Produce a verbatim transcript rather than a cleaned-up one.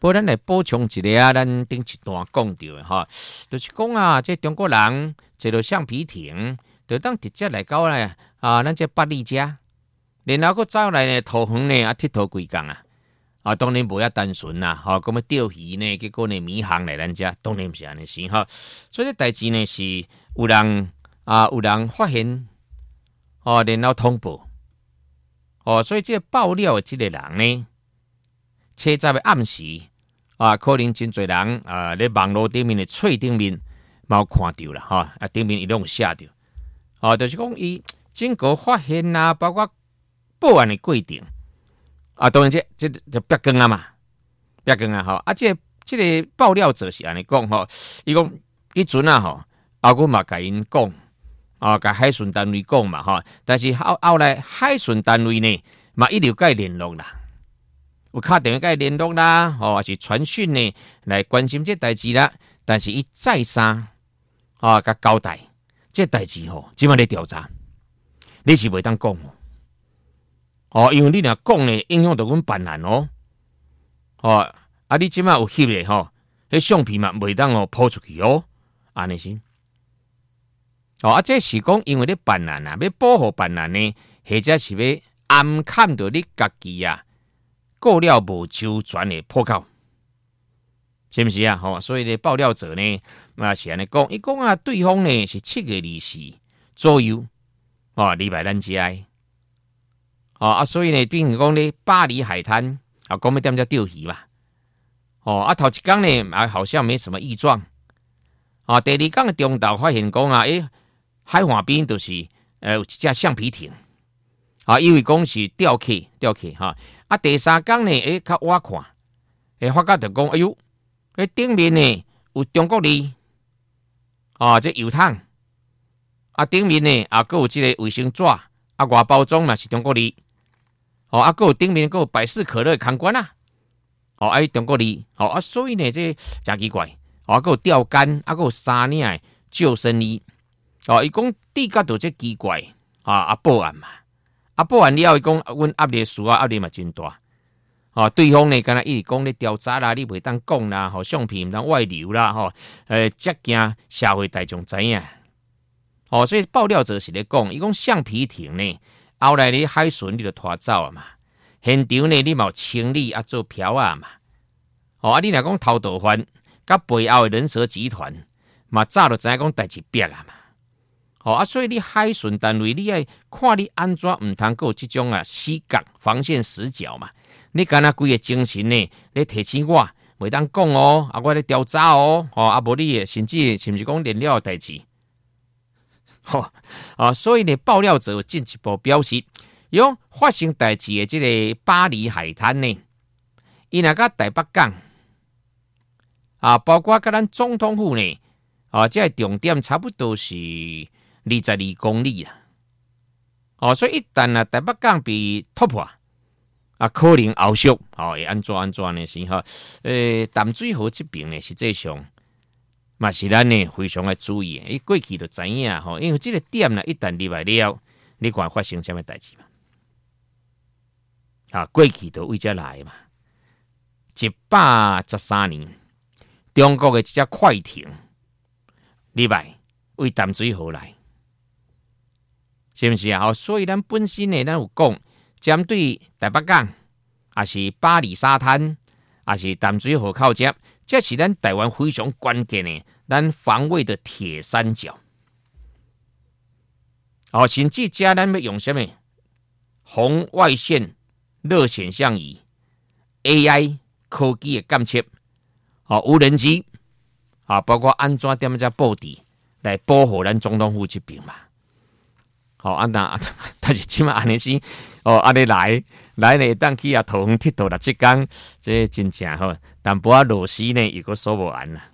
不然来补充一个啊，咱顶一段讲到的哈，就是讲啊，这中国人坐到橡皮艇，就当直接来到咧啊，咱这八里遮，然后佫走来呢，桃园呢啊，佚佗几工啊，啊，当然无遐单纯啦，吼，咁啊钓鱼呢，结果呢民航来咱遮，当然毋是安尼先哈，所以这代志呢是有人啊，有人发现，哦，然后通报，哦，所以这爆料的这个人呢。车站的暗时啊，可能真侪人啊，咧网络顶面的册顶面冇看到啦，哈啊顶面伊拢有写到，哦，就是讲伊经过发现啦，包括报案的规定啊，当然这这就白更啊嘛，白更啊，吼啊，这这个爆料者是安尼讲吼，伊讲迄阵啊吼，啊我嘛甲因讲啊，甲海巡单位讲嘛，吼，但是后后来海巡单位呢嘛一直甲伊联络啦。有打电话甲伊联络啦，吼，还是传讯呢来关心这代志啦。但是伊再三啊，甲交代这代志吼，即摆咧调查，你是袂当讲哦，哦，因为你若讲呢，影响到阮办案哦，哦，啊，你即摆有翕的吼，迄相片嘛袂当哦抛出去哦，安尼先。哦，啊，这是讲因为你办案啊，要保护办案呢，或者是要暗看到你家己啊。过料无周全的破口，是不是啊？吼、哦，所以呢，爆料者呢，嘛是安尼讲，伊讲啊，对方呢是七月二十左右，哦，离开咱家的，哦啊，所以呢，等于讲呢，巴黎海滩啊，讲要踮遮钓鱼嘛，哦啊，头一天呢，啊，好像没什么异状，啊，第二天的中昼发现讲啊，诶，海岸边就是呃有一只橡皮艇。啊，因为讲是钓客，钓客哈。啊，第三天呢，诶，较我看，诶，发觉就讲，哎呦，诶，顶面呢有中国字，啊，这油桶，啊，顶面呢啊，佫有即个卫生纸，啊，外包装嘛是中国字，哦，啊，佫有顶面佫有百事可乐空罐啊，哦，哎，中国字，哦，啊，所以呢，这真奇怪，哦，佫有钓竿，啊，佫有三领的救生衣，哦，伊讲地角都这奇怪，啊，啊，报案嘛。啊，报完了，伊讲，阮压力数啊，压力嘛真大。哦，对方呢，敢若一直讲咧调查啦，你袂当讲啦，吼，相片毋当外流啦，吼，呃，则惊社会大众知影。哦，所以爆料者是咧讲，伊讲橡皮艇呢，后来你海巡你就拖走啊嘛，现场呢你嘛有清理啊做漂啊嘛。哦，啊，你若讲偷盗犯，甲背后的人蛇集团，嘛早就知影讲代志变啊嘛。哦啊，所以你海巡单位，你要看你安怎唔通够这种啊死角防线死角嘛？你敢若规个精神呢？你提醒我，袂当讲哦，啊，我咧调查哦，哦，啊，无你甚至是毋是讲连了代志？吼、哦、啊，所以呢，爆料者进一步表示，用发生代志的这个巴黎海滩呢，伊若甲台北港啊，包括甲咱总统府呢，啊，这重点差不多是。二十二公里啊！哦，所以一旦啊台北港被突破，啊可能后续哦会安怎安怎呢？是哈？诶，淡水河这边呢，实际上嘛是咱呢非常的注意。伊过去就知影吼，因为这个点呢一旦入来了，你看发生什么代志嘛？啊，过去就为遮来嘛。一百十三年，中国的一只快艇入来为淡水河来。是不是啊？所以咱本身呢，咱有讲针对台北港，也是巴黎沙滩，也是淡水河口接，这是咱台湾非常关键的，咱防卫的铁三角。哦，甚至加咱要用什么红外线热显像仪、A I 科技的监测，哦，无人机，啊，包括安怎点在布置来保护咱总统府这边嘛。好、哦，啊那，但是起码安尼先，哦，安尼来来呢，当去啊桃园佚佗六七天，这真正吼，淡薄仔螺丝呢，又个锁无完啦。